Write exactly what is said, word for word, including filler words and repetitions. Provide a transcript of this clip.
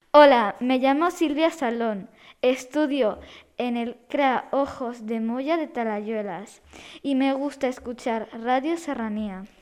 Hola, me llamo Silvia Salón. Estudio en el C R A Ojos de Moya de Talayuelas y me gusta escuchar Radio Serranía.